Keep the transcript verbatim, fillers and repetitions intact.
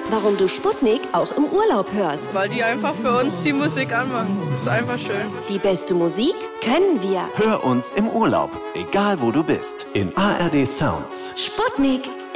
warum du Sputnik auch im Urlaub hörst. Weil die einfach für uns die Musik anmachen. Das ist einfach schön. Die beste Musik können wir. Hör uns im Urlaub, egal wo du bist, in A R D Sounds. Sputnik.